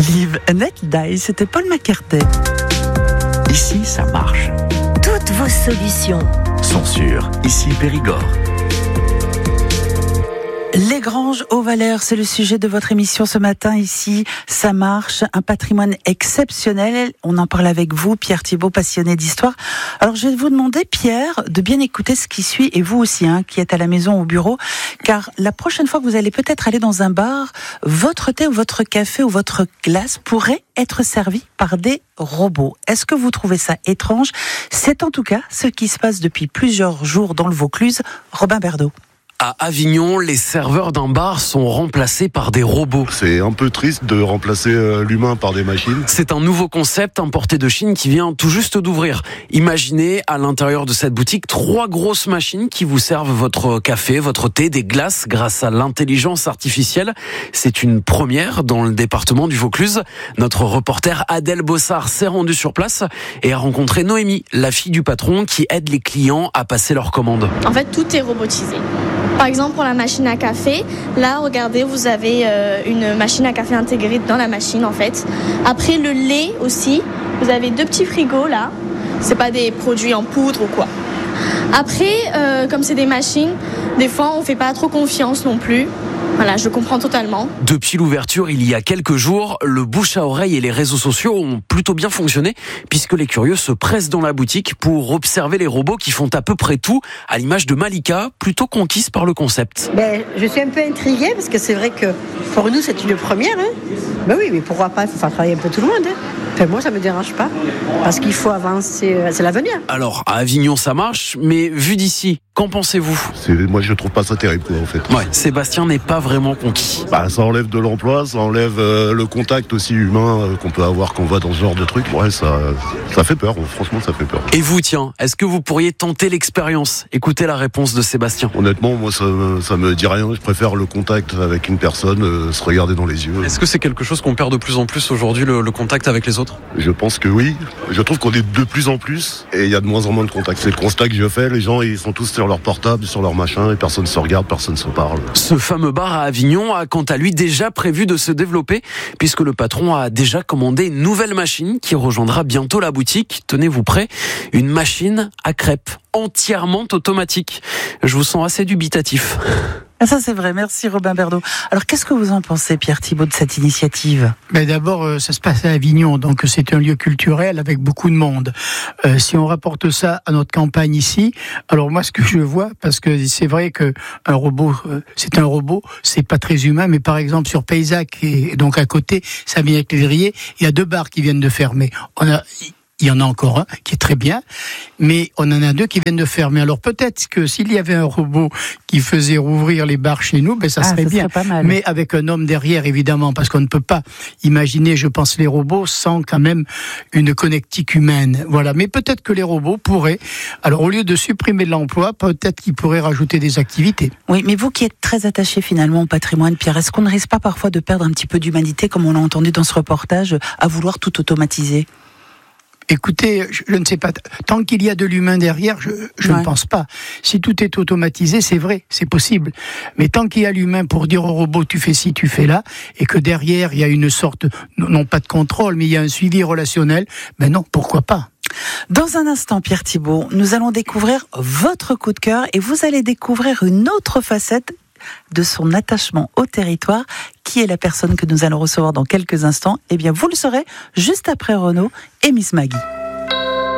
Live and Let Die, c'était Paul McCartney. Ici, ça marche. Toutes vos solutions Sont sûres. Ici, Périgord. Les Granges aux Valeurs, c'est le sujet de votre émission ce matin. Ici, ça marche, un patrimoine exceptionnel. On en parle avec vous, Pierre Thibault, passionné d'histoire. Alors, je vais vous demander, Pierre, de bien écouter ce qui suit, et vous aussi, qui êtes à la maison, au bureau, car la prochaine fois que vous allez peut-être aller dans un bar, votre thé ou votre café ou votre glace pourrait être servi par des robots. Est-ce que vous trouvez ça étrange ? C'est en tout cas ce qui se passe depuis plusieurs jours dans le Vaucluse. Robin Berdo. À Avignon, les serveurs d'un bar sont remplacés par des robots. C'est un peu triste de remplacer l'humain par des machines. C'est un nouveau concept importé de Chine qui vient tout juste d'ouvrir. Imaginez à l'intérieur de cette boutique 3 grosses machines qui vous servent votre café, votre thé, des glaces grâce à l'intelligence artificielle. C'est une première dans le département du Vaucluse. Notre reporter Adèle Bossard s'est rendue sur place et a rencontré Noémie, la fille du patron qui aide les clients à passer leurs commandes. En fait, tout est robotisé. Par exemple, pour la machine à café, là, regardez, vous avez une machine à café intégrée dans la machine, en fait. Après, le lait aussi, vous avez 2 petits frigos, là. C'est pas des produits en poudre ou quoi. Après, comme c'est des machines, des fois, on fait pas trop confiance non plus. Voilà, je comprends totalement. Depuis l'ouverture, il y a quelques jours, le bouche à oreille et les réseaux sociaux ont plutôt bien fonctionné puisque les curieux se pressent dans la boutique pour observer les robots qui font à peu près tout, à l'image de Malika, plutôt conquise par le concept. Je suis un peu intriguée parce que c'est vrai que pour nous, c'est une première. Oui, mais pourquoi pas ? Il faut faire travailler un peu tout le monde. Enfin, moi, ça me dérange pas parce qu'il faut avancer, c'est l'avenir. Alors, à Avignon, ça marche, mais vu d'ici, qu'en pensez-vous ? Moi, je trouve pas ça terrible, en fait. Ouais, Sébastien n'est pas vraiment conquis. Ça enlève de l'emploi, ça enlève le contact aussi humain qu'on peut avoir quand on va dans ce genre de truc. Ouais, ça fait peur, franchement, ça fait peur. Et vous, tiens, est-ce que vous pourriez tenter l'expérience ? Écoutez la réponse de Sébastien. Honnêtement, moi, ça me dit rien. Je préfère le contact avec une personne, se regarder dans les yeux. Est-ce que c'est quelque chose qu'on perd de plus en plus aujourd'hui, le contact avec les autres ? Je pense que oui. Je trouve qu'on est de plus en plus et il y a de moins en moins de contact. C'est le constat que je fais. Les gens, ils sont tous sur leur portable, sur leur machin et personne se regarde, personne se parle. Ce fameux bar à Avignon a quant à lui déjà prévu de se développer puisque le patron a déjà commandé une nouvelle machine qui rejoindra bientôt la boutique. Tenez-vous prêts, une machine à crêpes entièrement automatique. Je vous sens assez dubitatif. Ça c'est vrai, merci Robin Berdo. Alors qu'est-ce que vous en pensez, Pierre Thibault, de cette initiative ? D'abord, ça se passe à Avignon, donc c'est un lieu culturel avec beaucoup de monde. Si on rapporte ça à notre campagne ici, alors moi ce que je vois, parce que c'est vrai que un robot, c'est pas très humain, mais par exemple sur Paysac et donc à côté, Savignac-les-Verriers, il y a 2 bars qui viennent de fermer. Il y en a encore un qui est très bien, mais on en a 2 qui viennent de fermer. Alors peut-être que s'il y avait un robot qui faisait rouvrir les bars chez nous, ça serait bien. Serait pas mal. Mais avec un homme derrière, évidemment, parce qu'on ne peut pas imaginer, je pense, les robots sans quand même une connectique humaine. Voilà. Mais peut-être que les robots pourraient, alors au lieu de supprimer de l'emploi, peut-être qu'ils pourraient rajouter des activités. Oui, mais vous qui êtes très attaché finalement au patrimoine, Pierre, est-ce qu'on ne risque pas parfois de perdre un petit peu d'humanité, comme on l'a entendu dans ce reportage, à vouloir tout automatiser ? Écoutez, je ne sais pas. Tant qu'il y a de l'humain derrière, je ne pense pas. Si tout est automatisé, c'est vrai, c'est possible. Mais tant qu'il y a l'humain pour dire au robot tu fais ci, tu fais là, et que derrière il y a une sorte, non pas de contrôle, mais il y a un suivi relationnel, non, pourquoi pas ? Dans un instant, Pierre Thibault, nous allons découvrir votre coup de cœur et vous allez découvrir une autre facette de son attachement au territoire. Qui est la personne que nous allons recevoir dans quelques instants ? Eh bien, vous le saurez juste après Renaud et Miss Maggie.